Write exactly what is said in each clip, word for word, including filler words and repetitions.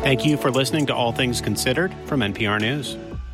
Thank you for listening to All Things Considered from N P R News.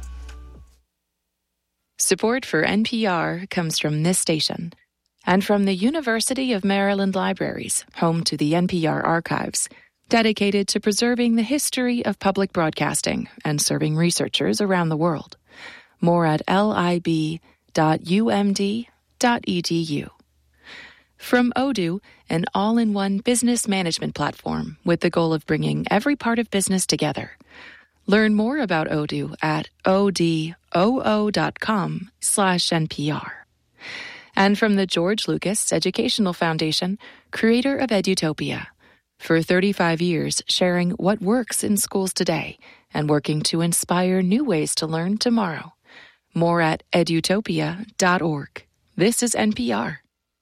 Support for N P R comes from this station and from the University of Maryland Libraries, home to the N P R Archives, dedicated to preserving the history of public broadcasting and serving researchers around the world. More at lib dot u m d dot e d u. From Odoo, an all-in-one business management platform with the goal of bringing every part of business together. Learn more about Odoo at odoo.com slash NPR. And from the George Lucas Educational Foundation, creator of Edutopia. For thirty-five years, sharing what works in schools today and working to inspire new ways to learn tomorrow. More at edutopia dot org. This is N P R.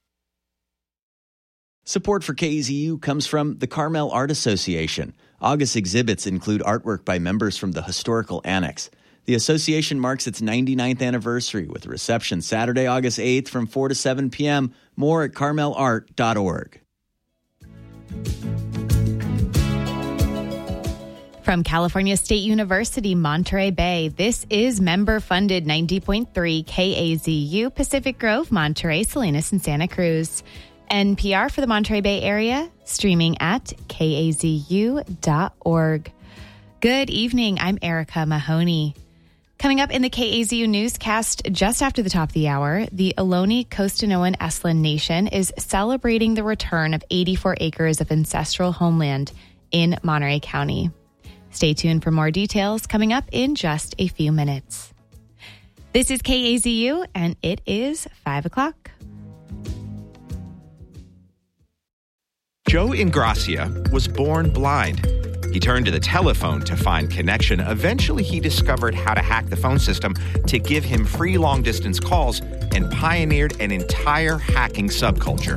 Support for K A Z U comes from the Carmel Art Association. August exhibits include artwork by members from the Historical Annex. The association marks its ninety-ninth anniversary with a reception Saturday, August eighth from four to seven p.m. More at carmel art dot org. From California State University, Monterey Bay, this is member-funded ninety point three K A Z U, Pacific Grove, Monterey, Salinas, and Santa Cruz. N P R for the Monterey Bay area, streaming at K A Z U dot org. Good evening, I'm Erica Mahoney. Coming up in the K A Z U newscast just after the top of the hour, the Ohlone Costanoan Esalen Nation is celebrating the return of eighty-four acres of ancestral homeland in Monterey County. Stay tuned for more details coming up in just a few minutes. This is K A Z U, and it is five o'clock. Joe Ingracia was born blind. He turned to the telephone to find connection. Eventually, he discovered how to hack the phone system to give him free long-distance calls and pioneered an entire hacking subculture.